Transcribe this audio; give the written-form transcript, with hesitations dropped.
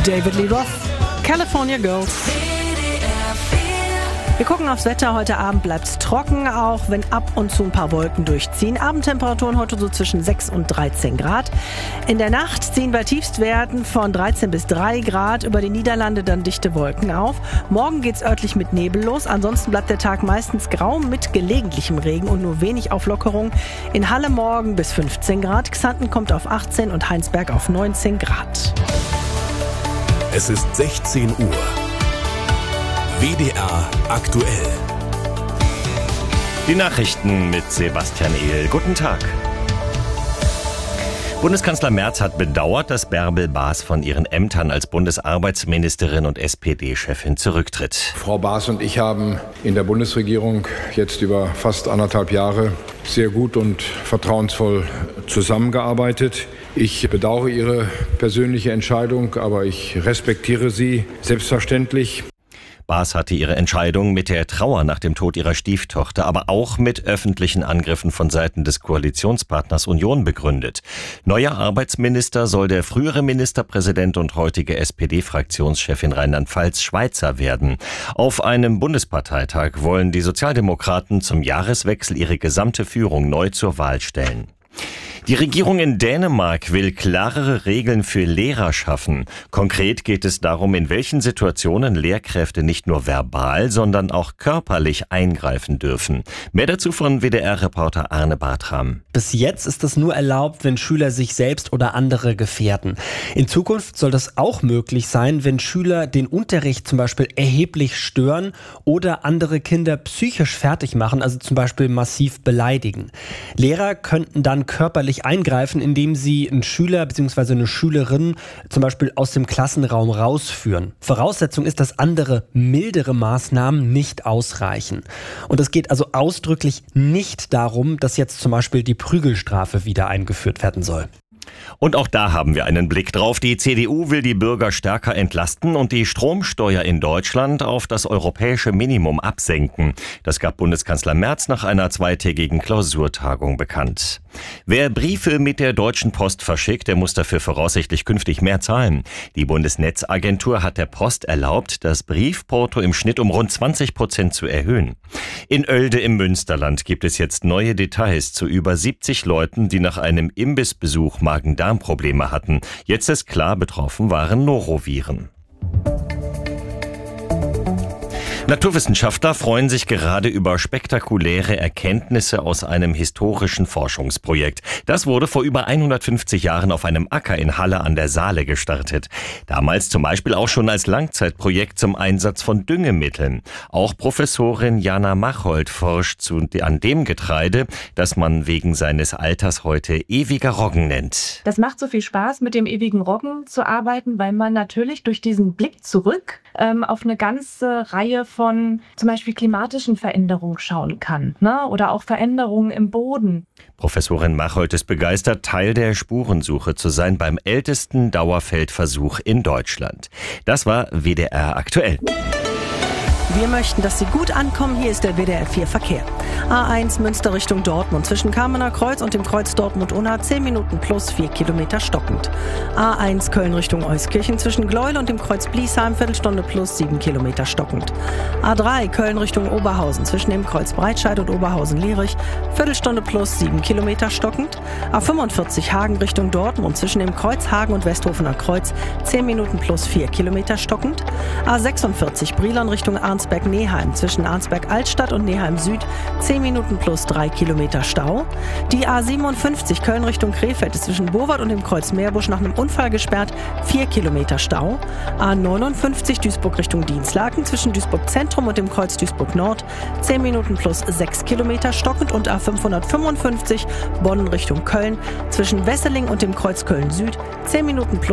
David Lee Roth, California Girls. Wir gucken aufs Wetter. Heute Abend bleibt es trocken, auch wenn ab und zu ein paar Wolken durchziehen. Abendtemperaturen heute so zwischen 6 und 13 Grad. In der Nacht ziehen bei Tiefstwerten von 13 bis 3 Grad über die Niederlande dann dichte Wolken auf. Morgen geht's örtlich mit Nebel los. Ansonsten bleibt der Tag meistens grau mit gelegentlichem Regen und nur wenig Auflockerung. In Halle morgen bis 15 Grad. Xanten kommt auf 18 und Heinsberg auf 19 Grad. Es ist 16 Uhr. WDR aktuell. Die Nachrichten mit Sebastian Ehl. Guten Tag. Bundeskanzler Merz hat bedauert, dass Bärbel Baas von ihren Ämtern als Bundesarbeitsministerin und SPD-Chefin zurücktritt. Frau Baas und ich haben in der Bundesregierung jetzt über fast 1,5 Jahre sehr gut und vertrauensvoll zusammengearbeitet. Ich bedauere Ihre persönliche Entscheidung, aber ich respektiere sie selbstverständlich. Baas hatte ihre Entscheidung mit der Trauer nach dem Tod ihrer Stieftochter, aber auch mit öffentlichen Angriffen von Seiten des Koalitionspartners Union begründet. Neuer Arbeitsminister soll der frühere Ministerpräsident und heutige SPD-Fraktionschefin Rheinland-Pfalz Schweizer werden. Auf einem Bundesparteitag wollen die Sozialdemokraten zum Jahreswechsel ihre gesamte Führung neu zur Wahl stellen. Die Regierung in Dänemark will klarere Regeln für Lehrer schaffen. Konkret geht es darum, in welchen Situationen Lehrkräfte nicht nur verbal, sondern auch körperlich eingreifen dürfen. Mehr dazu von WDR-Reporter Arne Bartram. Bis jetzt ist es nur erlaubt, wenn Schüler sich selbst oder andere gefährden. In Zukunft soll das auch möglich sein, wenn Schüler den Unterricht zum Beispiel erheblich stören oder andere Kinder psychisch fertig machen, also zum Beispiel massiv beleidigen. Lehrer könnten dann körperlich eingreifen, indem sie einen Schüler bzw. eine Schülerin zum Beispiel aus dem Klassenraum rausführen. Voraussetzung ist, dass andere, mildere Maßnahmen nicht ausreichen. Und es geht also ausdrücklich nicht darum, dass jetzt zum Beispiel die Prügelstrafe wieder eingeführt werden soll. Und auch da haben wir einen Blick drauf. Die CDU will die Bürger stärker entlasten und die Stromsteuer in Deutschland auf das europäische Minimum absenken. Das gab Bundeskanzler Merz nach einer zweitägigen Klausurtagung bekannt. Wer Briefe mit der Deutschen Post verschickt, der muss dafür voraussichtlich künftig mehr zahlen. Die Bundesnetzagentur hat der Post erlaubt, das Briefporto im Schnitt um rund 20% zu erhöhen. In Oelde im Münsterland gibt es jetzt neue Details zu über 70 Leuten, die nach einem Imbissbesuch Magen-Darm-Probleme hatten. Jetzt ist klar, betroffen waren Noroviren. Naturwissenschaftler freuen sich gerade über spektakuläre Erkenntnisse aus einem historischen Forschungsprojekt. Das wurde vor über 150 Jahren auf einem Acker in Halle an der Saale gestartet. Damals zum Beispiel auch schon als Langzeitprojekt zum Einsatz von Düngemitteln. Auch Professorin Jana Machold forscht an dem Getreide, das man wegen seines Alters heute ewiger Roggen nennt. Das macht so viel Spaß, mit dem ewigen Roggen zu arbeiten, weil man natürlich durch diesen Blick zurück auf eine ganze Reihe von zum Beispiel klimatischen Veränderungen schauen kann, ne? Oder auch Veränderungen im Boden. Professorin Machold ist begeistert, Teil der Spurensuche zu sein beim ältesten Dauerfeldversuch in Deutschland. Das war WDR aktuell. Wir möchten, dass Sie gut ankommen. Hier ist der WDR 4 Verkehr. A1 Münster Richtung Dortmund. Zwischen Kamener Kreuz und dem Kreuz Dortmund-Unna 10 Minuten plus 4 Kilometer stockend. A1 Köln Richtung Euskirchen. Zwischen Gleuel und dem Kreuz Bliesheim Viertelstunde plus 7 Kilometer stockend. A3 Köln Richtung Oberhausen. Zwischen dem Kreuz Breitscheid und Oberhausen-Lierich Viertelstunde plus 7 Kilometer stockend. A45 Hagen Richtung Dortmund. Zwischen dem Kreuz Hagen und Westhofener Kreuz 10 Minuten plus 4 Kilometer stockend. A46 Brilon Richtung Arnsberg-Neheim. Zwischen Arnsberg-Altstadt und Neheim-Süd 10 Minuten plus 3 Kilometer Stau. Die A57 Köln Richtung Krefeld ist zwischen Bowart und dem Kreuz Meerbusch nach einem Unfall gesperrt. 4 Kilometer Stau. A59 Duisburg Richtung Dienstlaken zwischen Duisburg Zentrum und dem Kreuz Duisburg Nord 10 Minuten plus 6 Kilometer stockend. Und A555 Bonn Richtung Köln zwischen Wesseling und dem Kreuz Köln Süd 10 Minuten plus